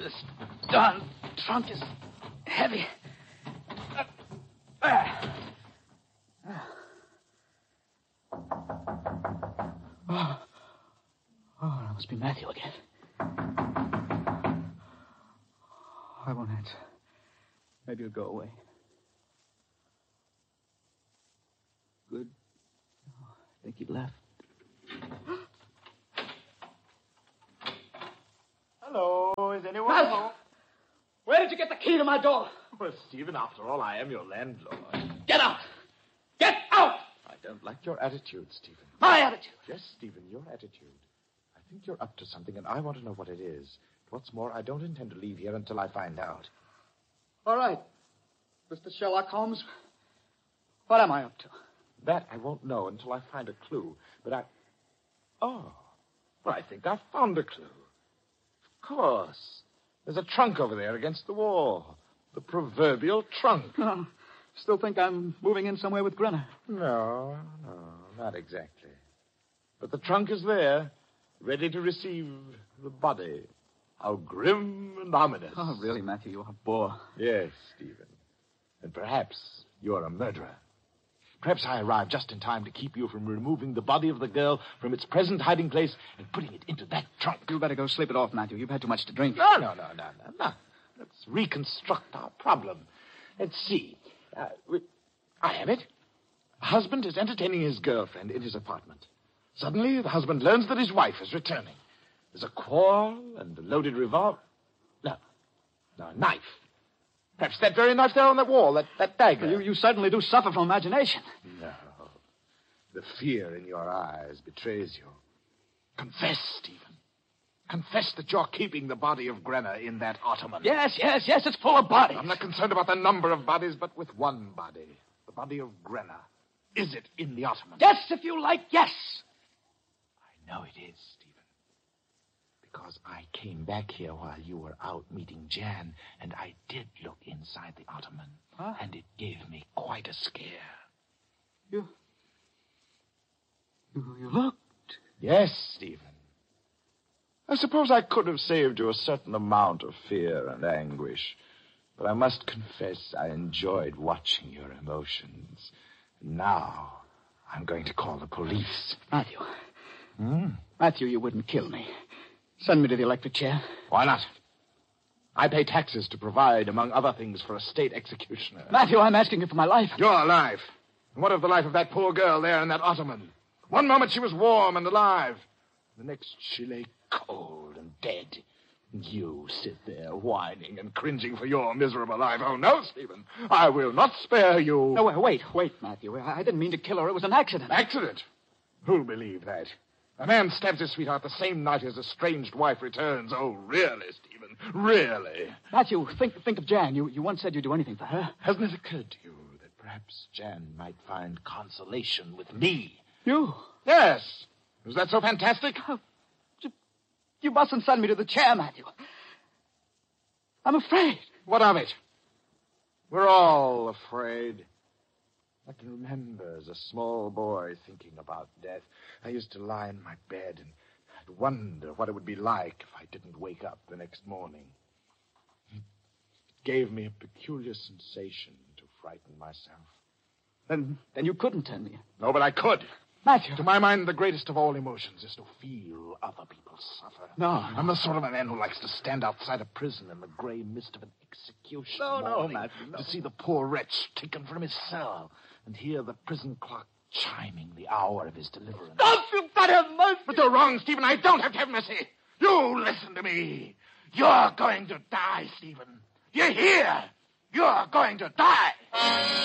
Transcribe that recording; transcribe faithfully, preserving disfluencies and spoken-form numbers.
This darn trunk is heavy. Uh, uh. Oh. Oh, that must be Matthew again. I won't answer. Maybe he'll go away. Good. Oh, I think he left. Hello, is anyone Matthew! home? Where did you get the key to my door? Well, Stephen, after all, I am your landlord. Get out! Get out! I don't like your attitude, Stephen. My attitude. Yes, Stephen, your attitude. I think you're up to something, and I want to know what it is. What's more, I don't intend to leave here until I find out. All right. Mister Sherlock Holmes, what am I up to? That I won't know until I find a clue. But I... Oh. Well, I think I've found a clue. Of course. There's a trunk over there against the wall. The proverbial trunk. Oh, still think I'm moving in somewhere with Grenner. No, no, not exactly. But the trunk is there, ready to receive the body. How grim and ominous. Oh, really, Matthew, you're a bore. Yes, Stephen. And perhaps you're a murderer. Perhaps I arrived just in time to keep you from removing the body of the girl from its present hiding place and putting it into that trunk. You better go sleep it off, Matthew. You've had too much to drink. No, no, no, no, no, no. Let's reconstruct our problem. Let's see. Uh, we, I have it. A husband is entertaining his girlfriend in his apartment. Suddenly, the husband learns that his wife is returning. There's a quarrel and a loaded revolver. No, no, a knife. Perhaps that very knife there on that wall, that, that dagger. You, you certainly do suffer from imagination. No. The fear in your eyes betrays you. Confess, Stephen. Confess that you're keeping the body of Grenner in that ottoman. Yes, yes, yes, it's full of bodies. I'm not concerned about the number of bodies, but with one body. The body of Grenner. Is it in the ottoman? Yes, if you like, yes. I know it is, Stephen. Because I came back here while you were out meeting Jan, and I did look inside the ottoman. Huh? And it gave me quite a scare. You... You, you looked? Yes, Stephen. I suppose I could have saved you a certain amount of fear and anguish, but I must confess I enjoyed watching your emotions. Now, I'm going to call the police. Matthew. Hmm? Matthew, you wouldn't kill me. Send me to the electric chair. Why not? I pay taxes to provide, among other things, for a state executioner. Matthew, I'm asking you for my life. Your life. And what of the life of that poor girl there in that ottoman? One moment she was warm and alive. The next she lay cold and dead. And you sit there whining and cringing for your miserable life. Oh, no, Stephen. I will not spare you. No, wait, wait, wait, Matthew. I didn't mean to kill her. It was an accident. Accident? Who'll believe that? A man stabs his sweetheart the same night his estranged wife returns. Oh, really, Stephen? Really? Matthew, think think of Jan. You, you once said you'd do anything for her. Hasn't it occurred to you that perhaps Jan might find consolation with me? You? Yes. Was that so fantastic? Oh, you, you mustn't send me to the chair, Matthew. I'm afraid. What of it? We're all afraid. I can remember as a small boy thinking about death. I used to lie in my bed and I'd wonder what it would be like if I didn't wake up the next morning. It gave me a peculiar sensation to frighten myself. Then, then you couldn't tell me. No, but I could. Matthew. To my mind, the greatest of all emotions is to feel other people suffer. No. I'm the sort of a man who likes to stand outside a prison in the gray mist of an execution No, no, morning, Matthew, no. to see the poor wretch taken from his cell and hear the prison clock chiming the hour of his deliverance. Don't you got have mercy? But you're wrong, Stephen. I don't have to have mercy. You listen to me. You're going to die, Stephen. You hear? You're going to die.